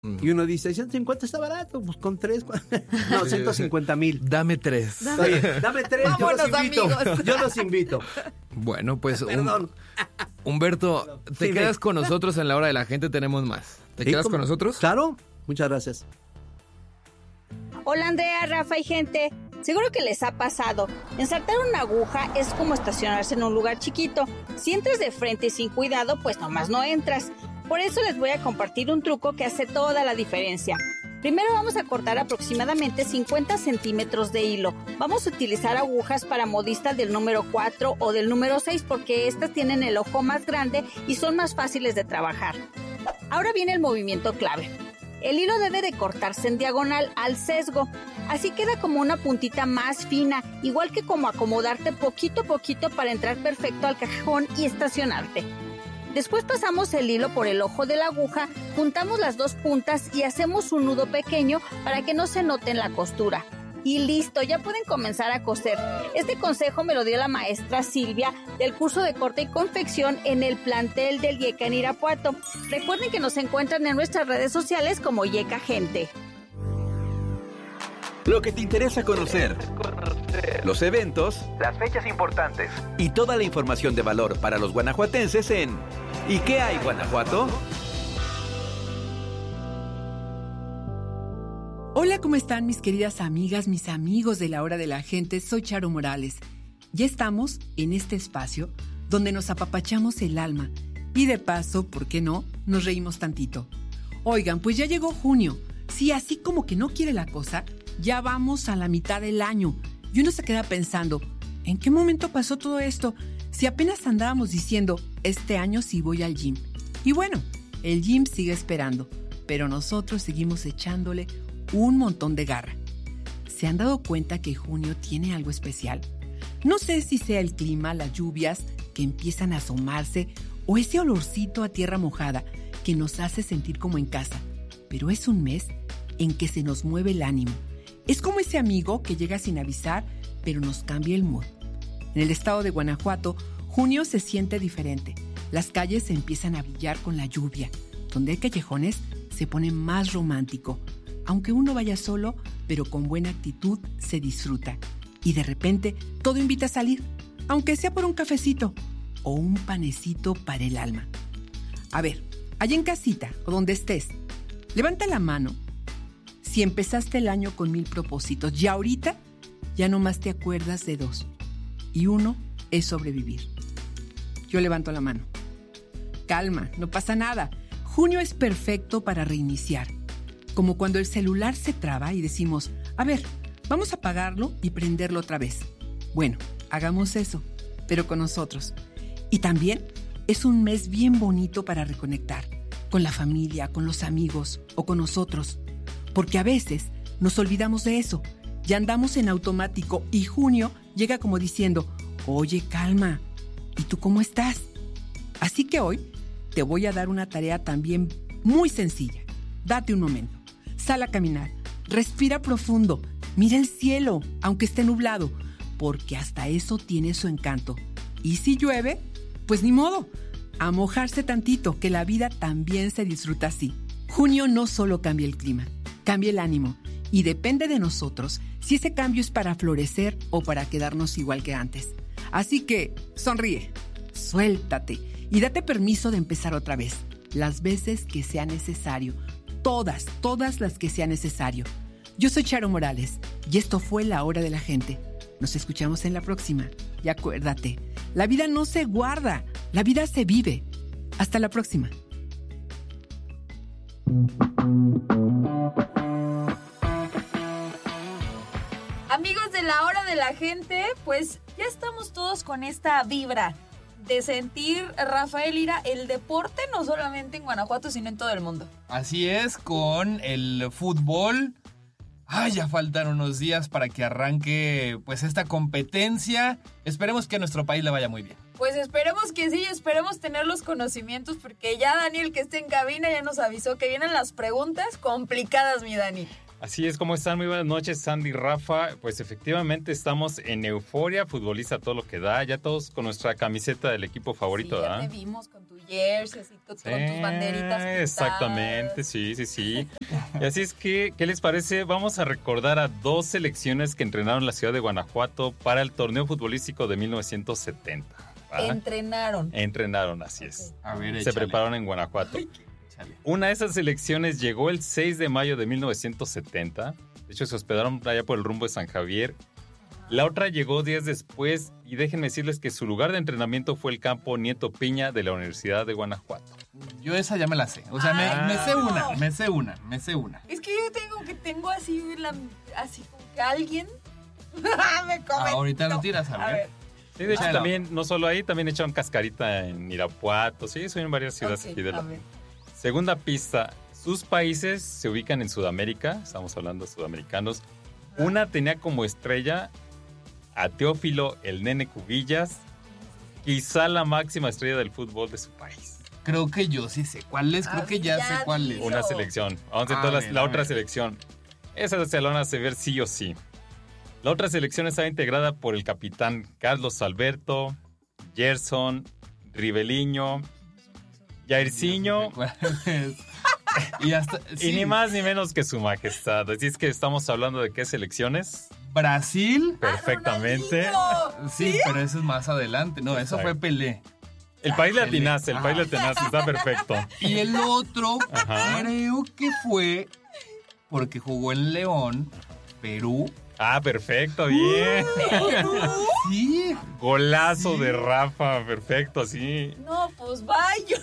Y uno dice, 150 está barato, pues con 3, no, 150,000. Dame 3. Oye, dame 3, Amigos. yo los invito. Bueno, pues Perdón. Humberto, te Sí, quedas con nosotros en la hora de la gente, tenemos más. ¿Te quedas con nosotros? Claro, muchas gracias. Hola Andrea, Rafa y gente. Seguro que les ha pasado. Ensartar una aguja es como estacionarse en un lugar chiquito. Si entras de frente y sin cuidado, pues nomás no entras. Por eso les voy a compartir un truco que hace toda la diferencia. Primero vamos a cortar aproximadamente 50 centímetros de hilo. Vamos a utilizar agujas para modista del número 4 o del número 6 porque estas tienen el ojo más grande y son más fáciles de trabajar. Ahora viene el movimiento clave. El hilo debe de cortarse en diagonal al sesgo. Así queda como una puntita más fina, igual que como acomodarte poquito a poquito para entrar perfecto al cajón y estacionarte. Después pasamos el hilo por el ojo de la aguja, juntamos las dos puntas y hacemos un nudo pequeño para que no se note en la costura. Y listo, ya pueden comenzar a coser. Este consejo me lo dio la maestra Silvia del curso de corte y confección en el plantel del IECA en Irapuato. Recuerden que nos encuentran en nuestras redes sociales como IECA Gente. Lo que te interesa conocer, los eventos, las fechas importantes y toda la información de valor para los guanajuatenses en ¿Y qué hay, Guanajuato? Hola, ¿cómo están mis queridas amigas, mis amigos de la Hora de la Gente? Soy Charo Morales. Ya estamos en este espacio donde nos apapachamos el alma y de paso, ¿por qué no?, nos reímos tantito. Oigan, pues ya llegó junio. Sí, así como que no quiere la cosa, ya vamos a la mitad del año. Y uno se queda pensando, ¿en qué momento pasó todo esto? Si apenas andábamos diciendo, este año sí voy al gym. Y bueno, el gym sigue esperando, pero nosotros seguimos echándole un montón de garra. ¿Se han dado cuenta que junio tiene algo especial? No sé si sea el clima, las lluvias que empiezan a asomarse o ese olorcito a tierra mojada que nos hace sentir como en casa, pero es un mes en que se nos mueve el ánimo. Es como ese amigo que llega sin avisar, pero nos cambia el mood. En el estado de Guanajuato, junio se siente diferente. Las calles se empiezan a brillar con la lluvia. Donde hay callejones, se pone más romántico. Aunque uno vaya solo, pero con buena actitud, se disfruta. Y de repente, todo invita a salir, aunque sea por un cafecito o un panecito para el alma. A ver, allá en casita o donde estés, levanta la mano si empezaste el año con 1000 propósitos y ahorita ya nomás te acuerdas de 2 y uno es sobrevivir. Yo levanto la mano. Calma, no pasa nada. Junio es perfecto para reiniciar. Como cuando el celular se traba y decimos, a ver, vamos a apagarlo y prenderlo otra vez. Bueno, hagamos eso, pero con nosotros. Y también es un mes bien bonito para reconectar con la familia, con los amigos o con nosotros. Porque a veces nos olvidamos de eso. Ya andamos en automático y junio llega como diciendo, oye, calma, ¿y tú cómo estás? Así que hoy te voy a dar una tarea también muy sencilla. Date un momento, sal a caminar, respira profundo, mira el cielo, aunque esté nublado, porque hasta eso tiene su encanto. Y si llueve, pues ni modo, a mojarse tantito, que la vida también se disfruta así. Junio no solo cambia el clima, cambia el ánimo, y depende de nosotros si ese cambio es para florecer o para quedarnos igual que antes. Así que sonríe, suéltate y date permiso de empezar otra vez, las veces que sea necesario, todas las que sea necesario. Yo soy Charo Morales y esto fue La Hora de la Gente. Nos escuchamos en la próxima. Y acuérdate, la vida no se guarda, la vida se vive. Hasta la próxima. Amigos de La Hora de la Gente, pues ya estamos todos con esta vibra de sentir, Rafael Ira, el deporte no solamente en Guanajuato, sino en todo el mundo. Así es, con el fútbol. Ya faltan unos días para que arranque pues esta competencia. Esperemos que a nuestro país le vaya muy bien. Pues esperemos que sí, esperemos tener los conocimientos, porque ya Daniel, que está en cabina, ya nos avisó que vienen las preguntas complicadas, mi Dani. Así es, ¿cómo están? Muy buenas noches, Sandy y Rafa. Pues efectivamente estamos en euforia futbolista, todo lo que da. Ya todos con nuestra camiseta del equipo favorito, sí, ¿verdad? Ya te vimos con tu jersey, así, con tus banderitas pintadas. Exactamente, sí. Y así es que, ¿qué les parece? Vamos a recordar a 2 selecciones que entrenaron en la ciudad de Guanajuato para el torneo futbolístico de 1970. ¿verdad? Entrenaron, así es. A ver, se prepararon en Guanajuato. Una de esas selecciones llegó el 6 de mayo de 1970. De hecho, se hospedaron allá por el rumbo de San Javier. La otra llegó 10 después y déjenme decirles que su lugar de entrenamiento fue el campo Nieto Piña de la Universidad de Guanajuato. Yo esa ya me la sé. O sea, me sé una. Es que yo tengo así, así como que alguien me come. Ahorita lo tiras, a ver. Sí, de hecho también, no solo ahí, también echaron cascarita en Irapuato. Sí, son en varias ciudades aquí de la... Segunda pista, sus países se ubican en Sudamérica, estamos hablando de sudamericanos. Una tenía como estrella a Teófilo el Nene Cubillas, quizá la máxima estrella del fútbol de su país. Creo que yo sí sé cuál es, creo que ya sé cuál es. Una selección, vamos a ver la otra selección. Esa se la van a ver sí o sí. La otra selección estaba integrada por el capitán Carlos Alberto, Gerson, Riveliño, Jairzinho y ni más ni menos que su majestad. Así es que estamos hablando de qué selecciones. Brasil. Perfectamente. Sí, pero eso es más adelante. No, eso fue Pelé. El país le atinaste, está perfecto. Y el otro creo que fue porque jugó en León, Perú. Ah, perfecto, bien. Sí. Golazo de Rafa, perfecto, sí. No, pues vaya.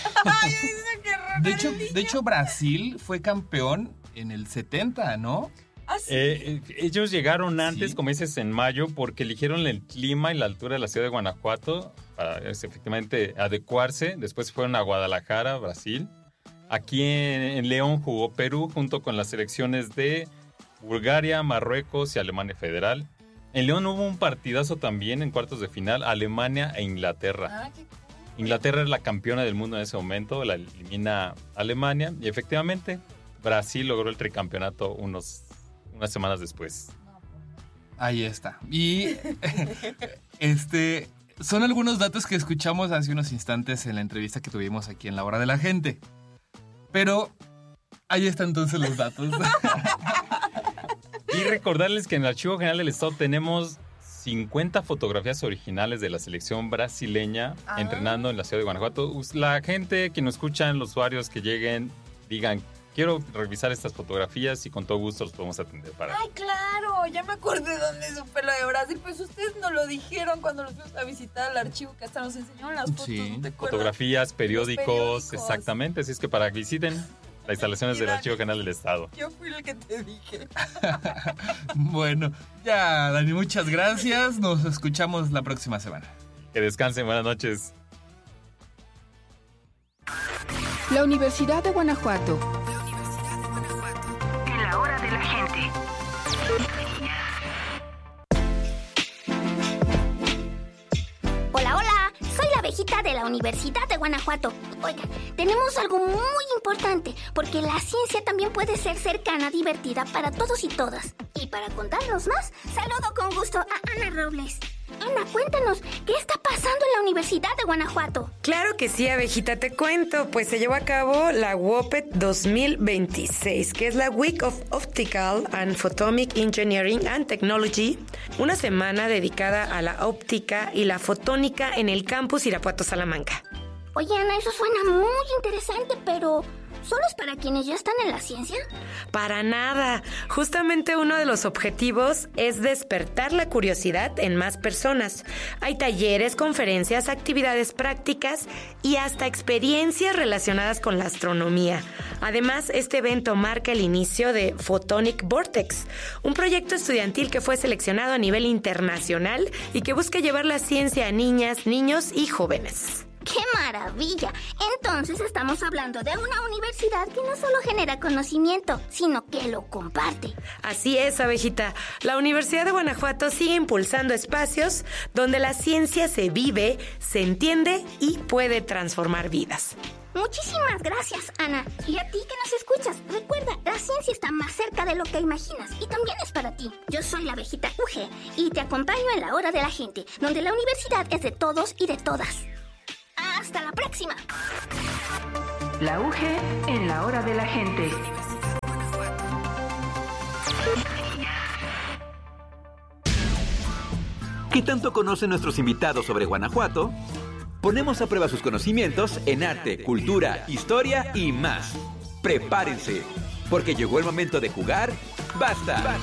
De hecho, Brasil fue campeón en el 70, ¿no? ¿Ah, sí? Ellos llegaron antes, como dices, en mayo, porque eligieron el clima y la altura de la ciudad de Guanajuato para efectivamente adecuarse. Después fueron a Guadalajara, Brasil. Aquí en León jugó Perú junto con las selecciones de Bulgaria, Marruecos y Alemania Federal. En León hubo un partidazo también en cuartos de final, Alemania e Inglaterra. Qué cool. Inglaterra es la campeona del mundo en ese momento, la elimina Alemania y efectivamente Brasil logró el tricampeonato unas semanas después. Ahí está. Y son algunos datos que escuchamos hace unos instantes en la entrevista que tuvimos aquí en La Hora de la Gente. Pero ahí están entonces los datos. Y recordarles que en el Archivo General del Estado tenemos 50 fotografías originales de la selección brasileña entrenando en la ciudad de Guanajuato. La gente que nos escuchan, los usuarios que lleguen, digan, quiero revisar estas fotografías y con todo gusto los podemos atender para... ¡Ay, claro! Ya me acordé dónde supe lo de Brasil. Pues ustedes nos lo dijeron cuando nos fuimos a visitar al archivo, que hasta nos enseñaron las fotos. Sí, fotografías, periódicos, exactamente. Así es que para que visiten las instalaciones del Archivo General del Estado. Yo fui el que te dije. Bueno, ya, Dani, muchas gracias. Nos escuchamos la próxima semana. Que descansen, buenas noches. La Universidad de Guanajuato. En la hora de la gente. Hola, hola. Soy la abejita de la Universidad de Guanajuato. Oigan, tenemos algo muy importante, porque la ciencia también puede ser cercana, divertida para todos y todas. Y para contarnos más, saludo con gusto a Ana Robles. Ana, cuéntanos, ¿qué está pasando en la Universidad de Guanajuato? Claro que sí, abejita, te cuento. Pues se llevó a cabo la WOPET 2026, que es la Week of Optical and Photomic Engineering and Technology, una semana dedicada a la óptica y la fotónica en el campus Irapuato Salamanca. Oye, Ana, eso suena muy interesante, pero ¿solo es para quienes ya están en la ciencia? Para nada. Justamente uno de los objetivos es despertar la curiosidad en más personas. Hay talleres, conferencias, actividades prácticas y hasta experiencias relacionadas con la astronomía. Además, este evento marca el inicio de Photonic Vortex, un proyecto estudiantil que fue seleccionado a nivel internacional y que busca llevar la ciencia a niñas, niños y jóvenes. ¡Qué maravilla! Entonces estamos hablando de una universidad que no solo genera conocimiento, sino que lo comparte. Así es, abejita. La Universidad de Guanajuato sigue impulsando espacios donde la ciencia se vive, se entiende y puede transformar vidas. Muchísimas gracias, Ana. Y a ti que nos escuchas, recuerda, la ciencia ciencia está más cerca de lo que imaginas y también es para ti. Yo soy la abejita UG y te acompaño en la hora de la gente, donde la universidad es de todos y de todas. ¡Hasta la próxima! La UG en la hora de la gente. ¿Qué tanto conocen nuestros invitados sobre Guanajuato? Ponemos a prueba sus conocimientos en arte, cultura, historia y más. Prepárense, porque llegó el momento de jugar. ¡Basta!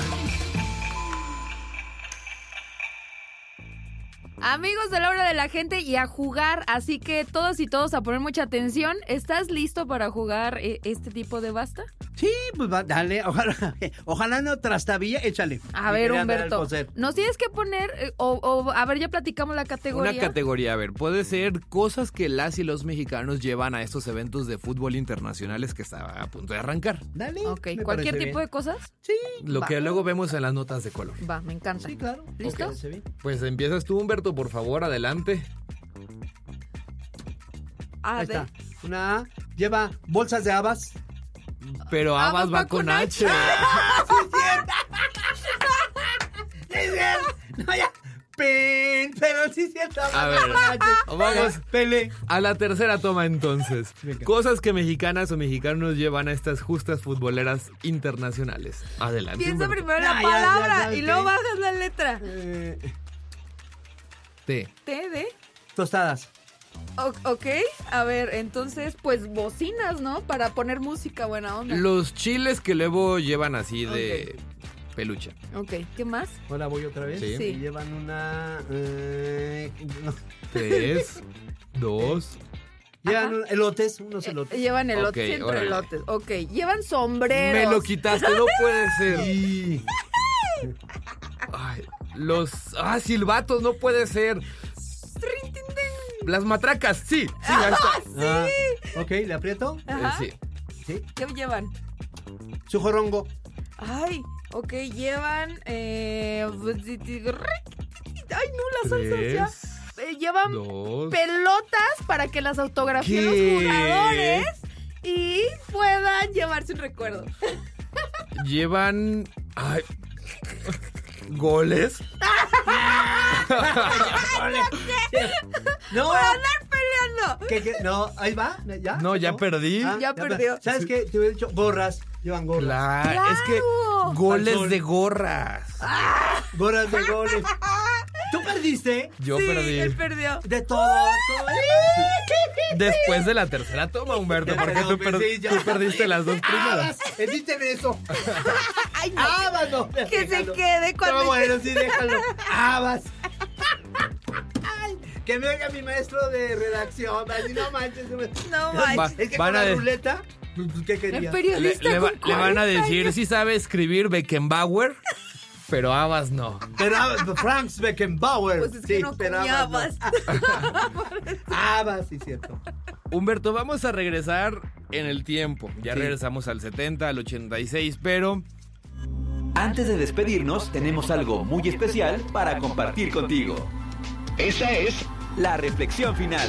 Amigos de la hora de la gente y a jugar, así que todos y todos a poner mucha atención. ¿Estás listo para jugar este tipo de basta? Sí, pues dale, ojalá no trastabilla, échale. A ver, Humberto, nos tienes que poner, a ver, ya platicamos la categoría. Una categoría, a ver, puede ser cosas que las y los mexicanos llevan a estos eventos de fútbol internacionales que está a punto de arrancar. Dale. Ok, ¿cualquier tipo de cosas? Sí. Lo que luego vemos en las notas de color. Va, me encanta. Sí, claro. ¿Listo? Okay. Pues empiezas tú, Humberto, por favor, adelante. Ahí está. Una A lleva bolsas de habas. Pero habas va con H. Sí, cierto. No, ya. Pero sí es cierto. A ver, vamos Pele. a la tercera toma entonces. Venga. Cosas que mexicanas o mexicanos llevan a estas justas futboleras internacionales. Adelante, Piensa Humberto. primero la Ya, palabra ya, y luego bajas la letra. T. ¿T de? Tostadas. Ok, a ver, entonces, pues bocinas, ¿no? Para poner música buena onda. Los chiles que luego llevan así de peluche. Ok, ¿qué más? Ahora voy otra vez. Sí. Y llevan una... no. 3, 2. Llevan unos elotes. Llevan elotes, Ok, siempre órale. elotes. Ok, llevan sombreros. Me lo quitaste, no puede ser. Ay, silbatos, no puede ser. Las matracas, sí, ahí está. Ok, ¿le aprieto? Ajá. Sí. Sí. ¿Qué llevan? Su jorongo. Ay, ok, llevan... Ay, no, las salsas ya. 3, Llevan 2. pelotas para que las autografíen los ¿Qué? jugadores y puedan llevarse un recuerdo. Llevan... Ay, goles. No. ¡Por andar peleando! ¿Qué? No, ahí va. ¿Ya? No, ya perdí. Ya perdió. ¿Sabes qué? Te hubiera dicho gorras. Llevan gorras. Claro, es que ¡Claro! goles de gorras. Gorras de goles. ¿Tú perdiste? Yo Sí, perdí. él perdió. De todo. Después de la tercera toma, Humberto, porque No, tú, pues sí, ya. tú perdiste las dos primeras. ¡Habas! Editen eso. Ay, no. ¡Habas! No, Que se déjalo. quede cuando... No, bueno, sí, déjalo. ¡Habas! Ay, que me oiga mi maestro de redacción. Así no manches. No manches. Es que Van con a la de- ruleta, ¿qué El querías? periodista Le con van a 40 decir, años. sí sabe escribir Beckenbauer, pero Habas no. Pero Franz Beckenbauer. Pues es que sí, no pero comía habas. Habas, sí, cierto. Humberto, vamos a regresar en el tiempo. Ya Sí. regresamos al 70, al 86, pero... Antes de despedirnos, tenemos algo muy especial para compartir contigo. Esa es la reflexión final.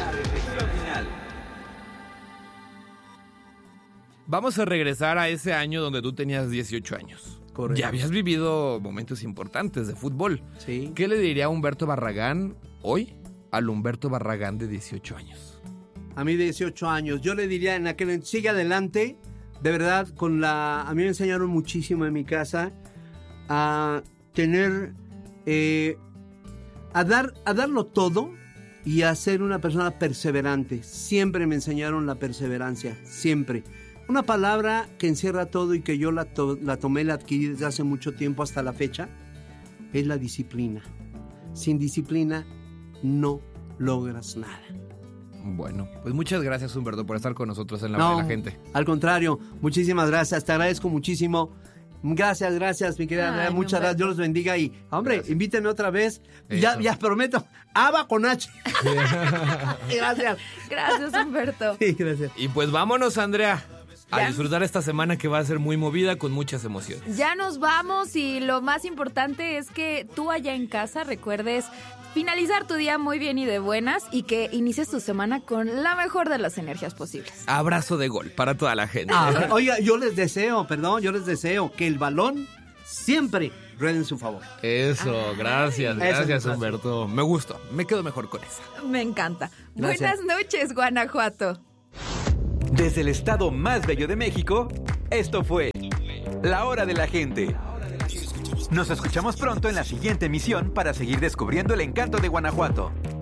Vamos a regresar a ese año donde tú tenías 18 años. Correcto. Ya habías vivido momentos importantes de fútbol. Sí. ¿Qué le diría a Humberto Barragán hoy al Humberto Barragán de 18 años? A mí de 18 años, yo le diría en aquel sigue adelante, de verdad, a mí me enseñaron muchísimo en mi casa a tener, a darlo todo y a ser una persona perseverante. Siempre me enseñaron la perseverancia, siempre. Una palabra que encierra todo y que yo la tomé, la adquirí desde hace mucho tiempo hasta la fecha, es la disciplina. Sin disciplina no logras nada. Bueno, pues muchas gracias, Humberto, por estar con nosotros en la hora de la gente. Al contrario, muchísimas gracias, te agradezco muchimo. Gracias, mi querida Andrea, muchas gracias, Dios los bendiga y, hombre, invítenme otra vez. Ya prometo, Aba con H. Gracias. Gracias, Humberto. Sí, gracias. Y pues vámonos, Andrea. A disfrutar esta semana que va a ser muy movida con muchas emociones. Ya nos vamos y lo más importante es que tú allá en casa recuerdes finalizar tu día muy bien y de buenas y que inicies tu semana con la mejor de las energías posibles. Abrazo de gol para toda la gente. Oiga, yo les deseo que el balón siempre ruede en su favor. Eso, gracias Humberto. Me gustó, me quedo mejor con esa. Me encanta. Gracias. Buenas noches, Guanajuato. Desde el estado más bello de México, esto fue La Hora de la Gente. Nos escuchamos pronto en la siguiente emisión para seguir descubriendo el encanto de Guanajuato.